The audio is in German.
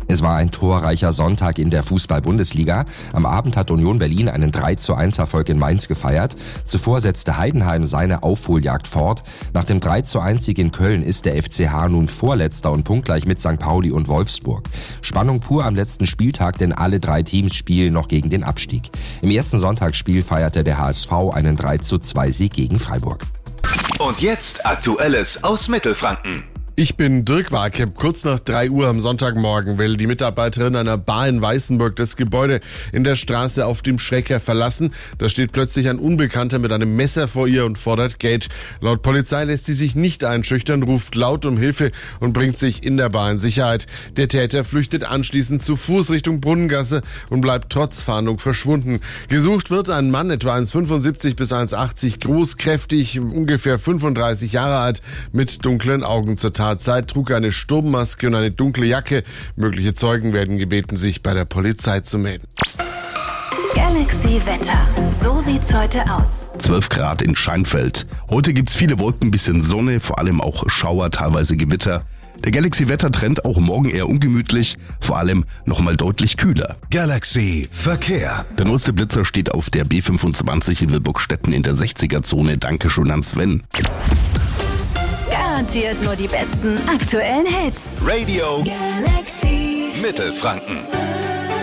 Es war ein torreicher Sonntag in der Fußball-Bundesliga. Am Abend hat Union Berlin einen 3:1 Erfolg in Mainz gefeiert. Zuvor setzte Heidenheim seine Aufholjagd fort. Nach dem 3:1 Sieg in Köln ist der FCH nun Vorletzter und punktgleich mit St. Pauli und Wolfsburg. Spannung pur am letzten Spieltag, denn alle 3 Teams spielen noch gegen den Abstieg. Im ersten Sonntagsspiel feierte der HSV einen 3:2 Sieg gegen Freiburg. Und jetzt Aktuelles aus Mittelfranken. Ich bin Dirk Warkepp. Kurz nach 3 Uhr am Sonntagmorgen will die Mitarbeiterin einer Bar in Weißenburg das Gebäude in der Straße auf dem Schrecker verlassen. Da steht plötzlich ein Unbekannter mit einem Messer vor ihr und fordert Geld. Laut Polizei lässt sie sich nicht einschüchtern, ruft laut um Hilfe und bringt sich in der Bar in Sicherheit. Der Täter flüchtet anschließend zu Fuß Richtung Brunnengasse und bleibt trotz Fahndung verschwunden. Gesucht wird ein Mann, etwa 1,75 bis 1,80 groß, kräftig, ungefähr 35 Jahre alt, mit dunklen Augen zur Tatzeit, trug eine Sturmmaske und eine dunkle Jacke. Mögliche Zeugen werden gebeten, sich bei der Polizei zu melden. Galaxy Wetter. So sieht's heute aus. 12 Grad in Scheinfeld. Heute gibt's viele Wolken, bisschen Sonne, vor allem auch Schauer, teilweise Gewitter. Der Galaxy-Wettertrend auch morgen eher ungemütlich, vor allem nochmal deutlich kühler. Galaxy Verkehr. Der neueste Blitzer steht auf der B25 in Wilburgstetten in der 60er-Zone. Dankeschön an Sven. Garantiert nur die besten aktuellen Hits. Radio Galaxy Mittelfranken.